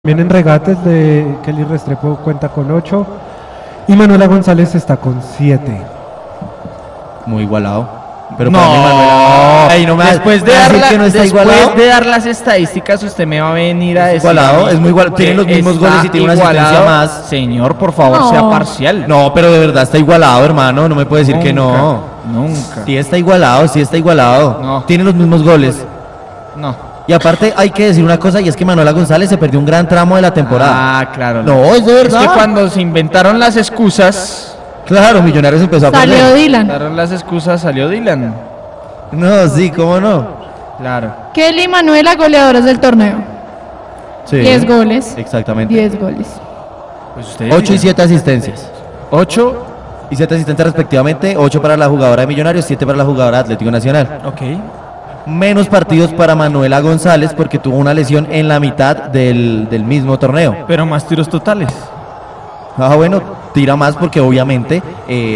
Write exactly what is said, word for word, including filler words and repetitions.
También en regates de Kelly Restrepo cuenta con ocho y Manuela González está con siete. Muy igualado. Pero no, para mí Manuela, ay, no me después, de ¿me dar, decir la, que no está después igualado? de dar las estadísticas, usted me va a venir a decir. Igualado, es muy igual, tienen los mismos está goles y tiene una igualado. asistencia más. Señor, por favor, No. sea parcial. No, pero de verdad está igualado, hermano, no me puede decir Nunca, que no. Nunca. Sí está igualado, sí está igualado. No. Tienen los mismos goles. No. Y aparte hay que decir una cosa, y es que Manuela González se perdió un gran tramo de la temporada. Ah, claro. No, es de verdad. Es que cuando se inventaron las excusas, Claro, Millonarios empezó a Salió perder. Dylan. inventaron las excusas, salió Dylan. No, sí, cómo no. Claro. Kelly y Manuela, goleadoras del torneo. Sí. diez goles. Exactamente. diez goles. Pues usted ocho y siete asistencias. ocho. Y siete asistencias respectivamente, ocho para la jugadora de Millonarios, siete para la jugadora de Atlético Nacional. Ok. Menos partidos para Manuela González porque tuvo una lesión en la mitad del, del mismo torneo. Pero más tiros totales. Ah, bueno, tira más porque obviamente... eh,